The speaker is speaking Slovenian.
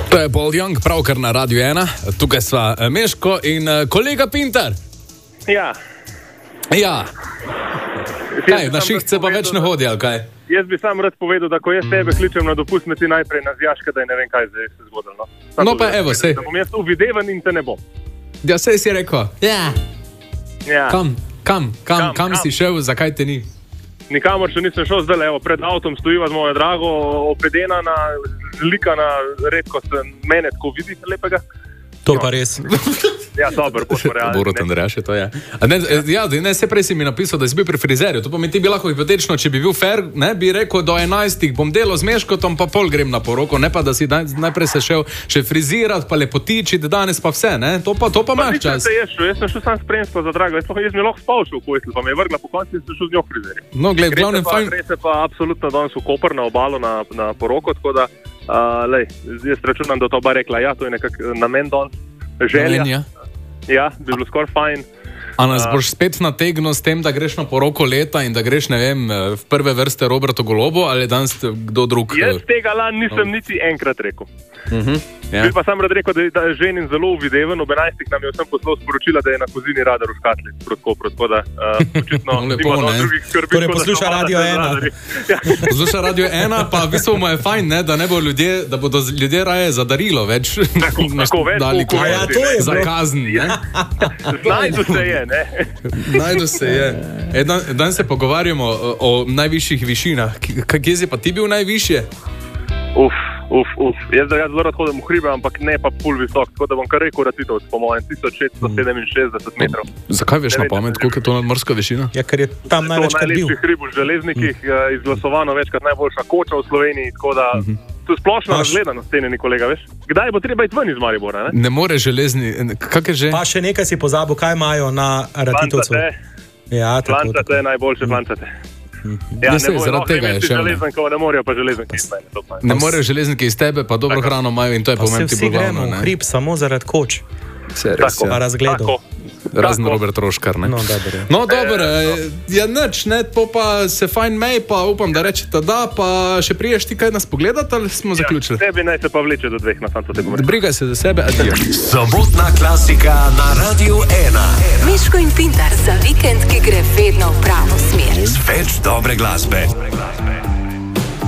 To je Paul Young, pravkar na Radiu 1. Tukaj sva Meško in kolega Pintar. Ja. Kaj, na šihce pa več ne hodi, ali kaj? Jaz bi sam rad povedal, da ko jaz tebe kličem na dopust, me ti najprej nazijaš, da ne vem, kaj zdaj se zgodilo. No pa evo, sej. Da bom jaz uvideven in te ne bom. Ja, sej si rekel. Ja. Kam si šel, zakaj te ni? Nikamor še nisem šel, zdaj evo, pred avtom stojiva z mojo drago, opredenana, zlikana, redko se mene tako vidi lepega. To pa res. Ja, dobro, pošto realno. Borut Andrejaš je to, ja. Ne, se prej si mi napisal, da si bil pri frizerju. To pa mi ti bi lahko hipotetično, če bi bil fair, ne, bi rekel, do 11 bom delal z Meškotom, pa pol grem na poroko, ne pa da si najprej se šel še frizirat, pa lepotičit, danes pa vse, ne. To pa imaš čas. Jaz sem šel sam spremstvo za drago, jaz mi lahko spal šel v Kojsl, pa me je vrgla po konci in sem šel z njo frizerju. No, gled, glavnem fajn. Gre se pa absolutno danes v Koper na obalo na poroko, tako da, jaz računam, da to ba rekla, ja, to je nekak namen danes. Želja. Ja, bi bilo skoraj fajn. A nas boš spet nategnil s tem, da greš na poroko leta in da greš, ne vem, v prve vrste Roberto Golobo ali danes kdo drug? Jaz tega nisem niti enkrat rekel. Ja. Bi pa sam rad rekel, da je ženin zelo uvideven. Ob 11 nam je vsem poslal sporočila, da je na kozini radar v Škatli proti Kopru, tako da očitno nima drugih skrbi. Torej posluša Radio 1. Posluša Radio 1, pa v bistvu mu je fajn, ne, da ne bo ljudje, da bodo ljudje raje za darilo več. Tako več. Ja, to je za kazen, ne? Znajdu se je, ne? Najdu se je. Dan se pogovarjamo o najvišjih višinah. Kje si pa ti bil najvišje? Jaz zelo rad hodim v hribe, ampak ne pa pol visok, tako da bom kar rekel Ratitovec, po mojem 1667 metrov. Zakaj veš na pamet, koliko je to nadmorska višina? Ja, ker je tam največkrat bil. To najlepših hrib v Železnikih, izglasovano večkrat najboljša koča v Sloveniji, tako da to je splošno razgledano stenjeni, kolega, veš? Kdaj bo treba iti ven iz Maribora, ne? Ne more železni, kak je že? Pa še nekaj si pozabil, kaj imajo na Ratitovcu. Plancate, najboljše plancate. Ja, ne bo, zaradi tega je še. Ne morejo pa železniki iz mene. Ne morejo železniki iz tebe, pa dobro hrano imajo in to je pomembno. Vsi gremo v hrib samo zaradi koč. Tako, pa razgledov. Razen Robert Roškar, ne? No, dobro, ja nič, ne, pa se fajn mej, pa upam, da rečete da, pa še priješ ti kaj nas pogledati, ali smo zaključili? Ja, tebi naj se pa vleče do 2, na fanto te govorim. Brigaj se za sebe, adijo. Sobotna klasika na Radiu 1. Meško in Pintar za vikend, ki gre vedno v pravo smer. Več dobre glasbe.